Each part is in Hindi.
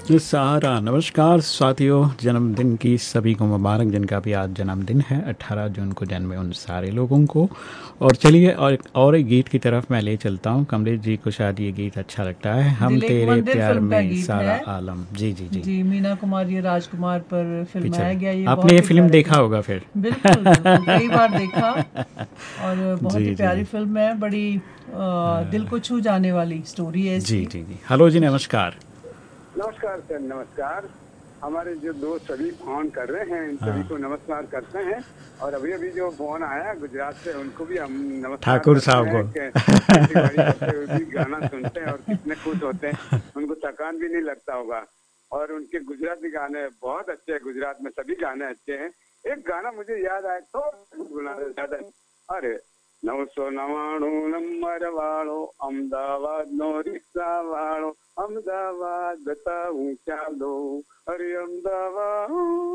सारा नमस्कार साथियों, जन्मदिन की सभी को मुबारक। जिनका भी आज जन्मदिन है 18 जून को जन्मे उन सारे लोगों को। और चलिए और एक गीत की तरफ मैं ले चलता हूँ। कमलेश जी को शायद ये गीत अच्छा लगता है, हम दिल एक तेरे मंदिर प्यार फिल्म का में गीत सारा है। आलम। जी जी जी जी, मीना कुमारी राजकुमार पर पिक्चर फिल्माया गया। ये आपने बहुत ये ही फिल्म प्यारी देखा फिल्म। होगा फिर। बिल्कुल बिल्कुल, कई बार देखा। और बहुत ही जी जी प्यारी जी फिल्म है, बड़ी दिल को छू जाने वाली स्टोरी है जी इसकी। जी जी। हेलो जी, नमस्कार। नमस्कार सर, नमस्कार। हमारे जो दोस्त सभी फोन कर रहे हैं इन सभी हाँ, को नमस्कार करते हैं। और अभी अभी जो फोन आया गुजरात से उनको भी हम नमस्कार ठाकुर करते साहब हैं को। कि खेती बाड़ी करते हुए भी गाना सुनते हैं और कितने खुश होते हैं। उनको थकान भी नहीं लगता होगा। और उनके गुजराती गाने बहुत अच्छे हैं, गुजरात में सभी गाने अच्छे हैं। एक गाना मुझे याद आया तो ज्यादा, अरे 999 नंबर वालों अहमदाबाद नो रिक्शा वालों अहमदाबाद बताऊं क्या दो, अरे अहमदाबाद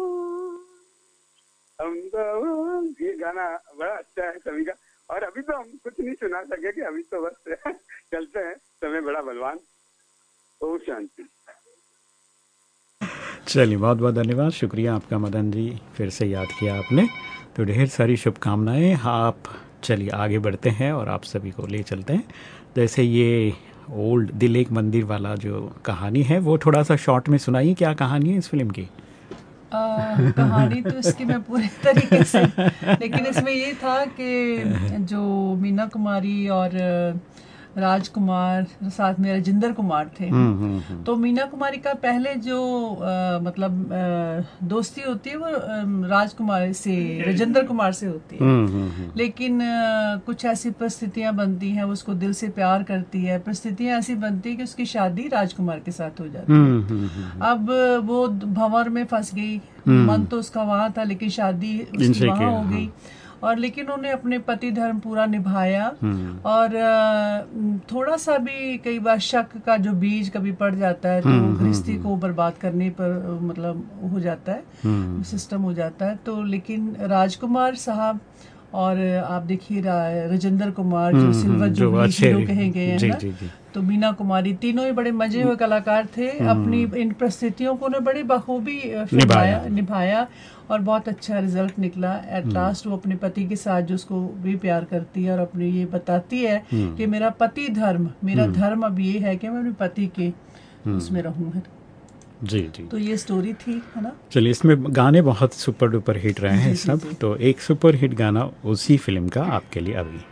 अहमदाबाद। ये गाना बड़ा अच्छा है सभी का। और अभी तो हम कुछ नहीं सुना सके कि अभी तो बस चलते हैं, समय बड़ा बलवान। ओम शांति। चलिए, बहुत बहुत धन्यवाद, शुक्रिया आपका मदन जी, फिर से याद किया आपने। तो ढेर सारी शुभकामनाएं। आप चलिए आगे बढ़ते हैं और आप सभी को ले चलते हैं। जैसे ये ओल्ड दिल एक मंदिर वाला जो कहानी है वो थोड़ा सा शॉर्ट में सुनाइए, क्या कहानी है इस फिल्म की? कहानी तो इसकी मैं पूरे तरीके से, लेकिन इसमें ये था कि जो मीना कुमारी और राजकुमार साथ में राजेंद्र कुमार थे। तो मीना कुमारी का पहले जो मतलब दोस्ती होती है वो राजकुमार से, राजेंद्र कुमार से होती है। लेकिन कुछ ऐसी परिस्थितियां बनती हैं, वो उसको दिल से प्यार करती है। परिस्थितियां ऐसी बनती है कि उसकी शादी राजकुमार के साथ हो जाती है। अब वो भंवर में फंस गई। मन तो उसका वहां था लेकिन शादी उसकी इनसे वहां किया, हो गई। हाँ। और लेकिन उन्हें अपने पति धर्म पूरा निभाया। और थोड़ा सा भी कई बार शक का जो बीज कभी पड़ जाता है तो गृहस्थी को बर्बाद करने पर मतलब हो जाता है, सिस्टम हो जाता है। तो लेकिन राजकुमार साहब और आप देखिए राजेंद्र कुमार जो सिल्वर जो जुबली अच्छे। हीरो कहे गए हैं जी ना, जी जी तो मीना कुमारी, तीनों ही बड़े मजे हुए कलाकार थे। अपनी इन परिस्थितियों को उन्हें बड़ी बखूबी निभाया। निभाया और बहुत अच्छा रिजल्ट निकला। एट लास्ट वो अपने पति के साथ जो उसको भी प्यार करती है और अपनी ये बताती है कि मेरा पति धर्म, मेरा धर्म अब ये है कि मैं अपने पति के उसमें रहूं। जी जी। तो ये स्टोरी थी, है ना। चलिए, इसमें गाने बहुत सुपर डुपर हिट रहे हैं जी जी सब। जी। तो एक सुपर हिट गाना उसी फिल्म का आपके लिए अभी।